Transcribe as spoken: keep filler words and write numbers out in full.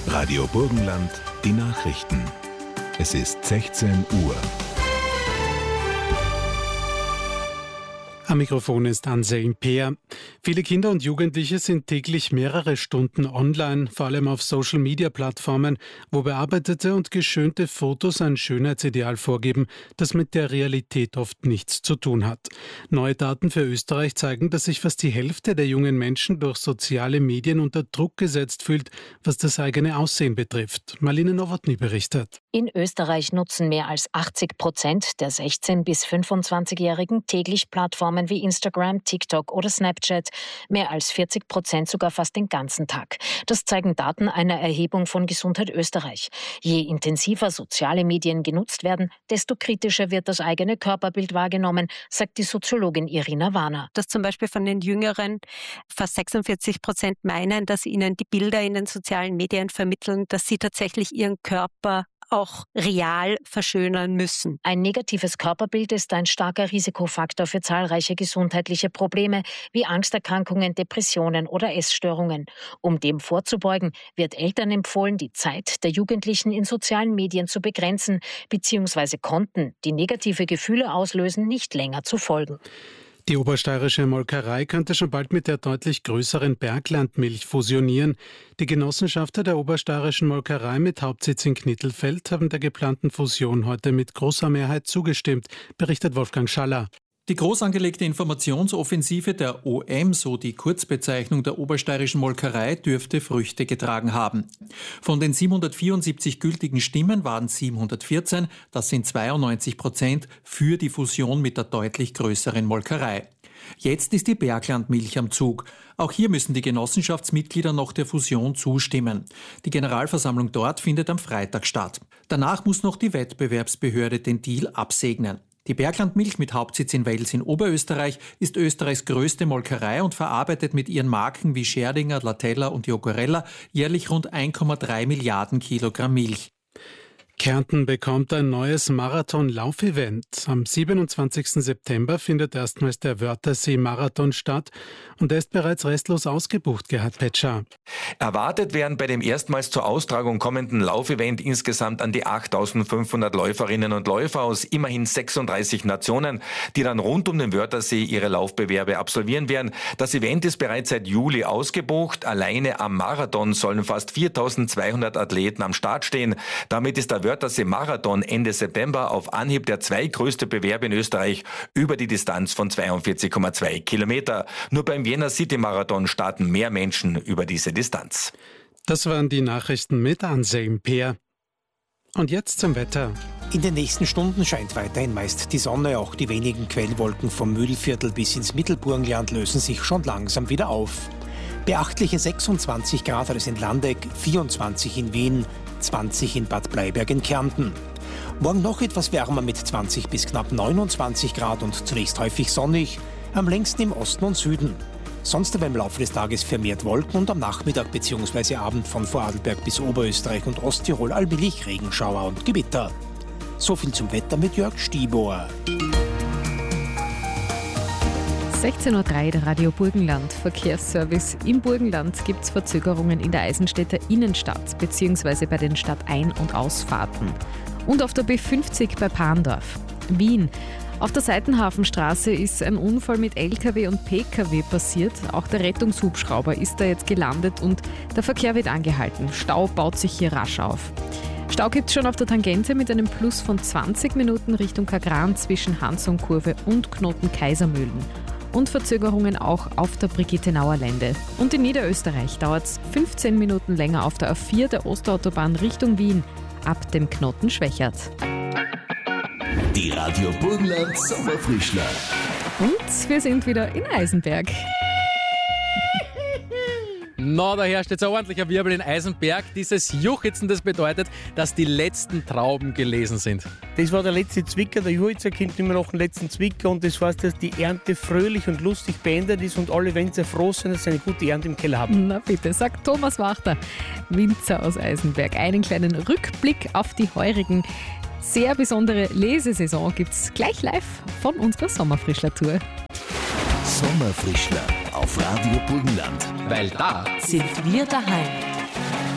Radio Burgenland, die Nachrichten. Es ist sechzehn Uhr. Am Mikrofon ist Anselm Peer. Viele Kinder und Jugendliche sind täglich mehrere Stunden online, vor allem auf Social-Media-Plattformen, wo bearbeitete und geschönte Fotos ein Schönheitsideal vorgeben, das mit der Realität oft nichts zu tun hat. Neue Daten für Österreich zeigen, dass sich fast die Hälfte der jungen Menschen durch soziale Medien unter Druck gesetzt fühlt, was das eigene Aussehen betrifft. Marlene Nowotny berichtet. In Österreich nutzen mehr als achtzig Prozent der sechzehn- bis fünfundzwanzigjährigen täglich Plattformen wie Instagram, TikTok oder Snapchat, mehr als vierzig Prozent sogar fast den ganzen Tag. Das zeigen Daten einer Erhebung von Gesundheit Österreich. Je intensiver soziale Medien genutzt werden, desto kritischer wird das eigene Körperbild wahrgenommen, sagt die Soziologin Irina Warner. Dass zum Beispiel von den Jüngeren fast sechsundvierzig Prozent meinen, dass ihnen die Bilder in den sozialen Medien vermitteln, dass sie tatsächlich ihren Körper auch real verschönern müssen. Ein negatives Körperbild ist ein starker Risikofaktor für zahlreiche gesundheitliche Probleme wie Angsterkrankungen, Depressionen oder Essstörungen. Um dem vorzubeugen, wird Eltern empfohlen, die Zeit der Jugendlichen in sozialen Medien zu begrenzen bzw. Konten, die negative Gefühle auslösen, nicht länger zu folgen. Die obersteirische Molkerei könnte schon bald mit der deutlich größeren Berglandmilch fusionieren. Die Genossenschafter der obersteirischen Molkerei mit Hauptsitz in Knittelfeld haben der geplanten Fusion heute mit großer Mehrheit zugestimmt, berichtet Wolfgang Schaller. Die groß angelegte Informationsoffensive der O M, so die Kurzbezeichnung der obersteirischen Molkerei, dürfte Früchte getragen haben. Von den siebenhundertvierundsiebzig gültigen Stimmen waren siebenhundertvierzehn, das sind zweiundneunzig Prozent, für die Fusion mit der deutlich größeren Molkerei. Jetzt ist die Berglandmilch am Zug. Auch hier müssen die Genossenschaftsmitglieder noch der Fusion zustimmen. Die Generalversammlung dort findet am Freitag statt. Danach muss noch die Wettbewerbsbehörde den Deal absegnen. Die Berglandmilch mit Hauptsitz in Wels in Oberösterreich ist Österreichs größte Molkerei und verarbeitet mit ihren Marken wie Scherdinger, Latella und Jogurella jährlich rund eins Komma drei Milliarden Kilogramm Milch. Kärnten bekommt ein neues Marathon-Laufevent. Am siebenundzwanzigsten September findet erstmals der Wörthersee-Marathon statt und er ist bereits restlos ausgebucht, Gerhard Petscher. Erwartet werden bei dem erstmals zur Austragung kommenden Laufevent insgesamt an die achttausendfünfhundert Läuferinnen und Läufer aus immerhin sechsunddreißig Nationen, die dann rund um den Wörthersee ihre Laufbewerbe absolvieren werden. Das Event ist bereits seit Juli ausgebucht. Alleine am Marathon sollen fast viertausendzweihundert Athleten am Start stehen. Damit ist der Wörthersee-Marathon Ende September auf Anhieb der zweitgrößte Bewerb in Österreich über die Distanz von zweiundvierzig Komma zwei Kilometer. Nur beim Vienna City-Marathon starten mehr Menschen über diese Distanz. Das waren die Nachrichten mit Anselm Peer. Und jetzt zum Wetter. In den nächsten Stunden scheint weiterhin meist die Sonne. Auch die wenigen Quellwolken vom Mühlviertel bis ins Mittelburgenland lösen sich schon langsam wieder auf. Beachtliche sechsundzwanzig Grad hat es in Landeck, vierundzwanzig in Wien, zwanzig in Bad Bleiberg in Kärnten. Morgen noch etwas wärmer mit zwanzig bis knapp neunundzwanzig Grad und zunächst häufig sonnig, am längsten im Osten und Süden. Sonst aber im Laufe des Tages vermehrt Wolken und am Nachmittag bzw. Abend von Vorarlberg bis Oberösterreich und Osttirol allmählich Regenschauer und Gewitter. So viel zum Wetter mit Jörg Stiebohr. sechzehn Uhr drei, der Radio Burgenland Verkehrsservice. Im Burgenland gibt es Verzögerungen in der Eisenstädter Innenstadt bzw. bei den Stadtein- und Ausfahrten. Und auf der B fünfzig bei Parndorf. Wien. Auf der Seitenhafenstraße ist ein Unfall mit L K W und P K W passiert. Auch der Rettungshubschrauber ist da jetzt gelandet und der Verkehr wird angehalten. Stau baut sich hier rasch auf. Stau gibt es schon auf der Tangente mit einem Plus von zwanzig Minuten Richtung Kagran zwischen Hansonkurve und Knoten Kaisermühlen. Und Verzögerungen auch auf der Brigittenauer Lände. Und in Niederösterreich dauert es fünfzehn Minuten länger auf der A vier der Ostautobahn Richtung Wien ab dem Knoten Schwächert. Die Radio Burgenland Sommerfrischler. Und wir sind wieder in Eisenberg. Na, da herrscht jetzt ein ordentlicher Wirbel in Eisenberg. Dieses Juchitzen, das bedeutet, dass die letzten Trauben gelesen sind. Das war der letzte Zwicker, der Juchitzer kommt immer noch den letzten Zwicker und das heißt, dass die Ernte fröhlich und lustig beendet ist und alle Winzer froh sind, dass sie eine gute Ernte im Keller haben. Na bitte, sagt Thomas Wachter, Winzer aus Eisenberg. Einen kleinen Rückblick auf die heurigen sehr besondere Lesesaison gibt es gleich live von unserer Sommerfrischler-Tour. Sommerfrischler auf Radio Burgenland. Weil da sind wir daheim.